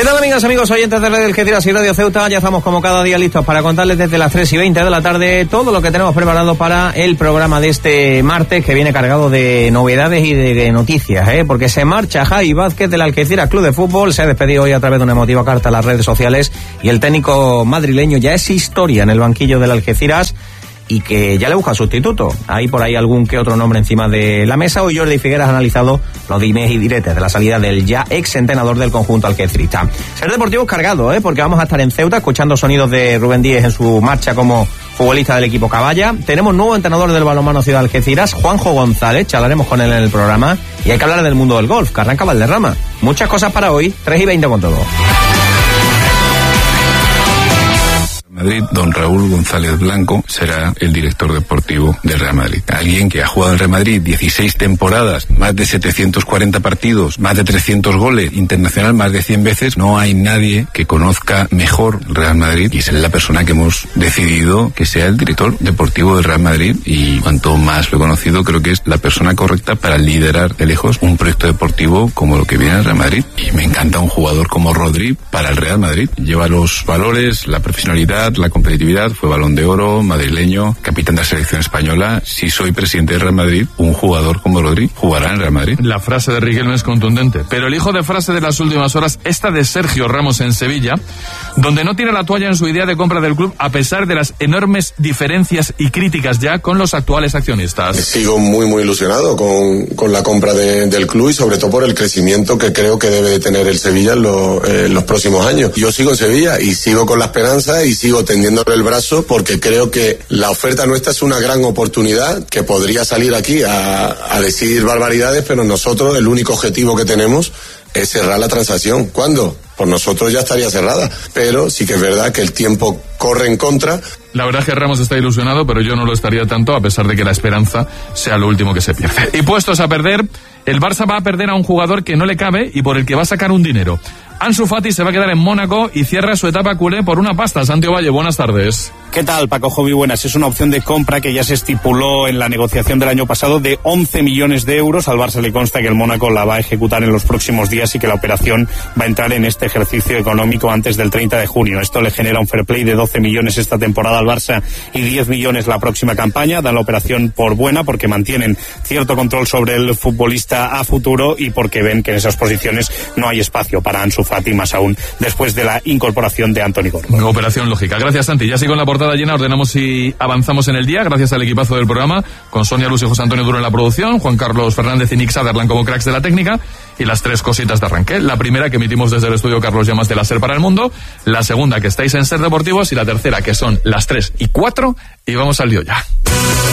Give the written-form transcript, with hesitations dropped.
tal, amigas, amigos, oyentes de Radio Algeciras y Radio Ceuta? Ya estamos como cada día listos para contarles desde las 3:20 de la tarde todo lo que tenemos preparado para el programa de este martes, que viene cargado de novedades y de noticias, porque se marcha Javi Vázquez del Algeciras Club de Fútbol, se ha despedido hoy a través de una emotiva carta a las redes sociales, y el técnico madrileño ya es historia en el banquillo del Algeciras, y que ya le busca sustituto. Hay por ahí algún que otro nombre encima de la mesa. Hoy Jordi Figueras ha analizado los dimes y diretes de la salida del ya ex entrenador del conjunto algecirista. Ser deportivo es cargado, porque vamos a estar en Ceuta escuchando sonidos de Rubén Díez en su marcha como futbolista del equipo Caballa. Tenemos nuevo entrenador del balonmano Ciudad Algeciras, Juanjo González, charlaremos con él en el programa, y hay que hablar del mundo del golf, que arranca Valderrama. Muchas cosas para hoy, 3:20 con todo. Madrid, don Raúl González Blanco será el director deportivo del Real Madrid. Alguien que ha jugado en Real Madrid 16 temporadas, más de 740 partidos, más de 300 goles, internacional más de 100 veces. No hay nadie que conozca mejor el Real Madrid, y es la persona que hemos decidido que sea el director deportivo del Real Madrid, y cuanto más lo he conocido, creo que es la persona correcta para liderar de lejos un proyecto deportivo como lo que viene al Real Madrid. Y me encanta un jugador como Rodri para el Real Madrid. Lleva los valores, la profesionalidad, la competitividad, fue Balón de Oro, madrileño, capitán de la selección española. Si soy presidente del Real Madrid, un jugador como Rodri jugará en el Real Madrid. La frase de Riquelme es contundente, pero el hijo de frase de las últimas horas, esta de Sergio Ramos en Sevilla, donde no tira la toalla en su idea de compra del club a pesar de las enormes diferencias y críticas ya con los actuales accionistas. Sigo muy ilusionado con la compra del club, y sobre todo por el crecimiento que creo que debe de tener el Sevilla en los próximos años. Yo sigo en Sevilla y sigo con la esperanza y sigo tendiéndole el brazo, porque creo que la oferta nuestra es una gran oportunidad, que podría salir aquí a decir barbaridades, pero nosotros el único objetivo que tenemos es cerrar la transacción. ¿Cuándo? Por nosotros ya estaría cerrada, pero sí que es verdad que el tiempo corre en contra. La verdad es que Ramos está ilusionado, pero yo no lo estaría tanto, a pesar de que la esperanza sea lo último que se pierde. Y puestos a perder, el Barça va a perder a un jugador que no le cabe y por el que va a sacar un dinero. Ansu Fati se va a quedar en Mónaco y cierra su etapa culé por una pasta. Santi Ovalle, buenas tardes. ¿Qué tal, Paco Jovi? Buenas. Es una opción de compra que ya se estipuló en la negociación del año pasado de 11 millones de euros. Al Barça le consta que el Mónaco la va a ejecutar en los próximos días y que la operación va a entrar en este ejercicio económico antes del 30 de junio. Esto le genera un fair play de 12 millones esta temporada al Barça y 10 millones la próxima campaña. Dan la operación por buena porque mantienen cierto control sobre el futbolista a futuro y porque ven que en esas posiciones no hay espacio para Ansu Fati, más aún después de la incorporación de Anthony Gordon. Operación lógica. Gracias, Santi. Ya sigo en la portada llena, ordenamos y avanzamos en el día, gracias al equipazo del programa, con Sonia Luz y José Antonio Duro en la producción, Juan Carlos Fernández y Nick Sutherland como cracks de la técnica, y las tres cositas de arranque. La primera, que emitimos desde el estudio Carlos Llamas de la SER para el mundo, la segunda, que estáis en SER Deportivos, y la tercera, que son las 3 y 4, y vamos al lío ya.